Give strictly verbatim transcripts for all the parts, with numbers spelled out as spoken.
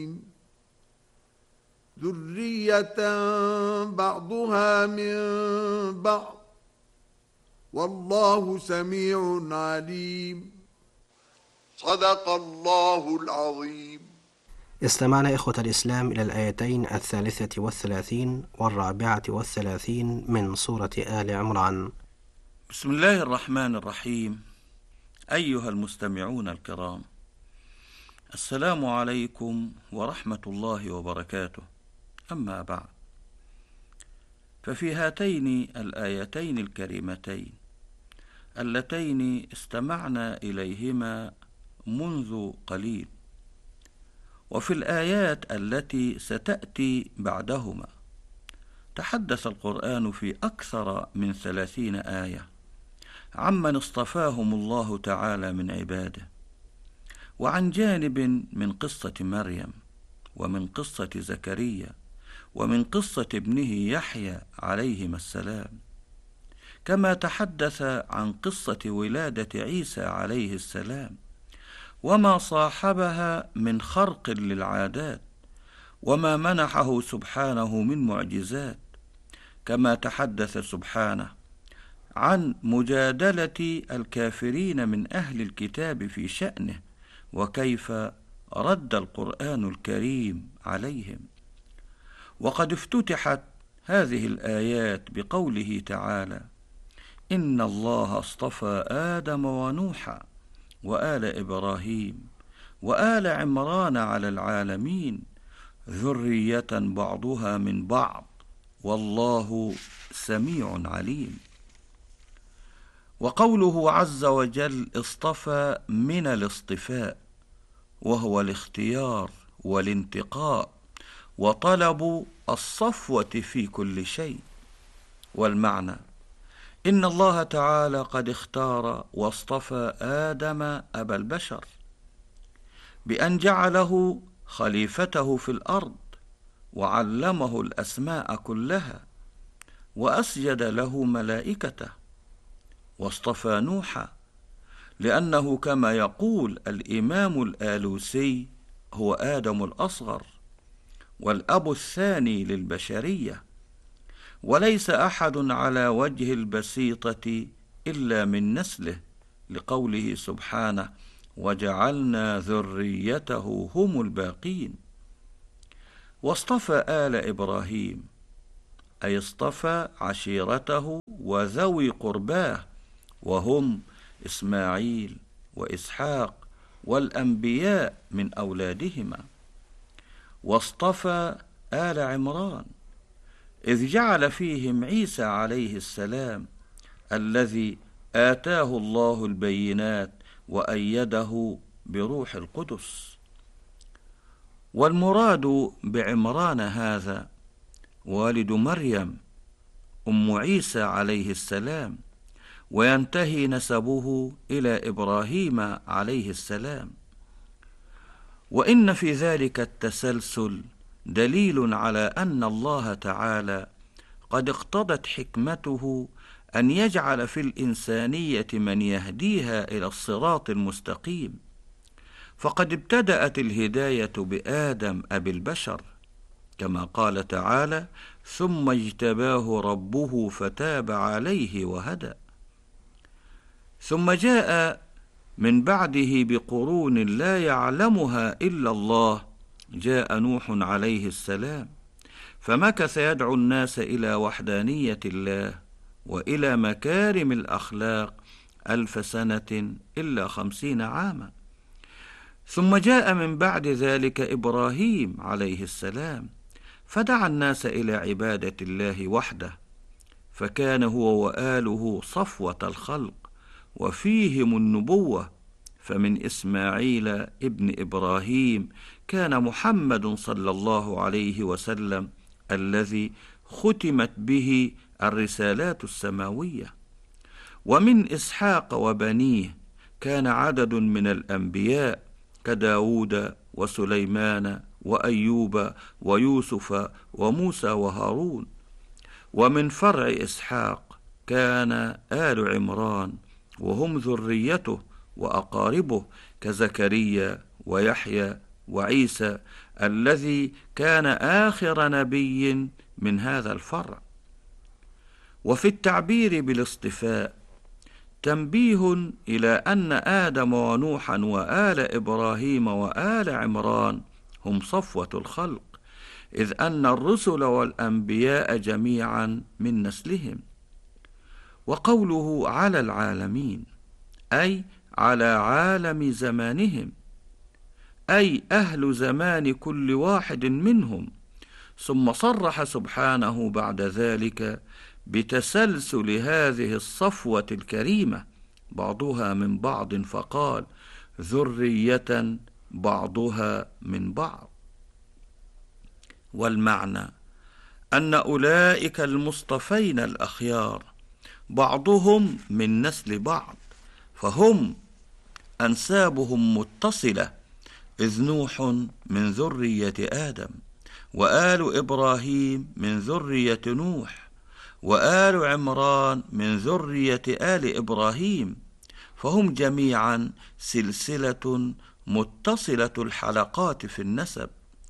ذرية بعضها من بعض والله سميع عليم. صدق الله العظيم. استمعنا إخوة الإسلام إلى الآيتين الثالثة والثلاثين والرابعة والثلاثين من سورة آل عمران. بسم الله الرحمن الرحيم. أيها المستمعون الكرام، السلام عليكم ورحمة الله وبركاته. أما بعد، ففي هاتين الآيتين الكريمتين اللتين استمعنا إليهما منذ قليل، وفي الآيات التي ستأتي بعدهما، تحدث القرآن في أكثر من ثلاثين آية عمن اصطفاهم الله تعالى من عباده، وعن جانب من قصة مريم، ومن قصة زكريا، ومن قصة ابنه يحيى عليهما السلام، كما تحدث عن قصة ولادة عيسى عليه السلام وما صاحبها من خرق للعادات، وما منحه سبحانه من معجزات، كما تحدث سبحانه عن مجادلة الكافرين من أهل الكتاب في شأنه، وكيف رد القرآن الكريم عليهم. وقد افتتحت هذه الآيات بقوله تعالى: إن الله اصطفى آدم ونوحا وآل إبراهيم وآل عمران على العالمين ذرية بعضها من بعض والله سميع عليم. وقوله عز وجل اصطفى من الاصطفاء، وهو الاختيار والانتقاء وطلب الصفوة في كل شيء. والمعنى إن الله تعالى قد اختار واصطفى آدم أبا البشر بأن جعله خليفته في الأرض، وعلمه الأسماء كلها، وأسجد له ملائكته. واصطفى نوحا لأنه كما يقول الإمام الآلوسي هو آدم الأصغر والأب الثاني للبشرية، وليس أحد على وجه البسيطة إلا من نسله، لقوله سبحانه: وجعلنا ذريته هم الباقين. واصطفى آل إبراهيم أي اصطفى عشيرته وذوي قرباه، وهم إسماعيل وإسحاق والأنبياء من أولادهما. واصطفى آل عمران إذ جعل فيهم عيسى عليه السلام الذي آتاه الله البينات وأيده بروح القدس. والمراد بعمران هذا والد مريم أم عيسى عليه السلام، وينتهي نسبه إلى إبراهيم عليه السلام. وإن في ذلك التسلسل دليل على أن الله تعالى قد اقتضت حكمته أن يجعل في الإنسانية من يهديها إلى الصراط المستقيم، فقد ابتدأت الهداية بآدم أبي البشر، كما قال تعالى: ثم اجتباه ربه فتاب عليه وهدى. ثم جاء من بعده بقرون لا يعلمها إلا الله، جاء نوح عليه السلام، فمكث يدعو الناس إلى وحدانية الله وإلى مكارم الأخلاق ألف سنة إلا خمسين عاما. ثم جاء من بعد ذلك إبراهيم عليه السلام، فدعا الناس إلى عبادة الله وحده، فكان هو وآله صفوة الخلق وفيهم النبوة، فمن إسماعيل ابن إبراهيم كان محمد صلى الله عليه وسلم الذي ختمت به الرسالات السماوية. ومن إسحاق وبنيه كان عدد من الأنبياء كداود وسليمان وأيوب ويوسف وموسى وهارون. ومن فرع إسحاق كان آل عمران وهم ذريته وأقاربه كزكريا ويحيى وعيسى الذي كان آخر نبي من هذا الفرع. وفي التعبير بالاصطفاء تنبيه إلى أن آدم ونوحا وآل إبراهيم وآل عمران هم صفوة الخلق، إذ أن الرسل والأنبياء جميعا من نسلهم. وقوله على العالمين أي على عالم زمانهم، أي أهل زمان كل واحد منهم. ثم صرح سبحانه بعد ذلك بتسلسل هذه الصفوة الكريمة بعضها من بعض، فقال ذرية بعضها من بعض. والمعنى أن أولئك المصطفين الأخيار بعضهم من نسل بعض، فهم أنسابهم متصلة، إذ نوح من ذرية آدم، وآل إبراهيم من ذرية نوح، وآل عمران من ذرية آل إبراهيم، فهم جميعا سلسلة متصلة الحلقات في النسب،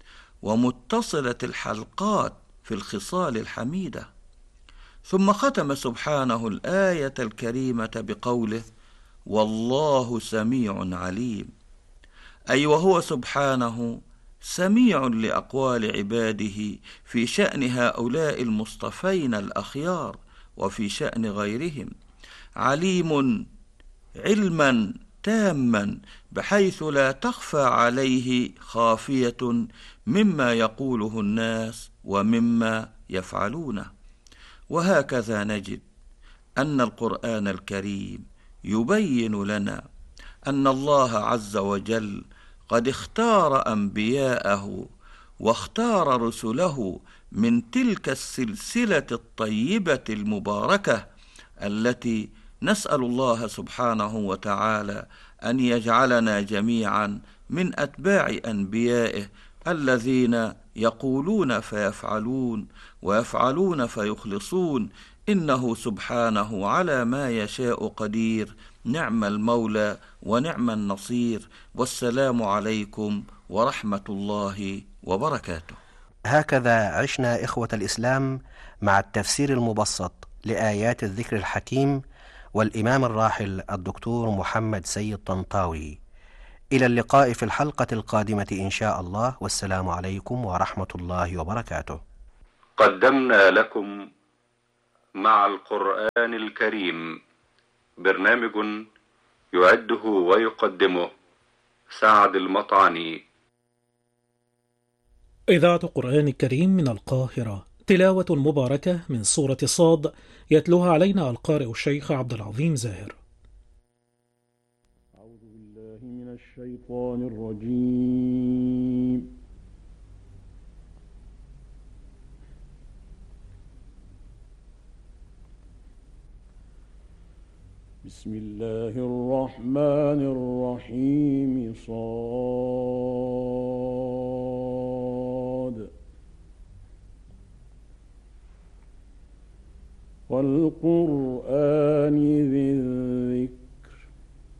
ومتصلة الحلقات في الخصال الحميدة. ثم ختم سبحانه الآية الكريمة بقوله والله سميع عليم، أي وهو سبحانه سميع لأقوال عباده في شأن هؤلاء المصطفين الأخيار وفي شأن غيرهم، عليم علما تاما بحيث لا تخفى عليه خافية مما يقوله الناس ومما يفعلونه. وهكذا نجد أن القرآن الكريم يبين لنا أن الله عز وجل قد اختار أنبياءه واختار رسله من تلك السلسلة الطيبة المباركة التي نسأل الله سبحانه وتعالى أن يجعلنا جميعا من أتباع أنبيائه الذين يقولون فيفعلون ويفعلون فيخلصون، إنه سبحانه على ما يشاء قدير. نعم المولى ونعم النصير، والسلام عليكم ورحمة الله وبركاته. هكذا عشنا إخوة الإسلام مع التفسير المبسط لآيات الذكر الحكيم والإمام الراحل الدكتور محمد سيد طنطاوي. إلى اللقاء في الحلقة القادمة إن شاء الله، والسلام عليكم ورحمة الله وبركاته. قدمنا لكم مع القرآن الكريم برنامج يعده ويقدمه سعد المطعني. إذاعة قرآن الكريم من القاهرة، تلاوة مباركة من سورة صاد يتلوها علينا القارئ الشيخ عبد العظيم زاهر. أعوذ بالله من الشيطان الرجيم. بسم الله الرحمن الرحيم. صاد والقرآن ذي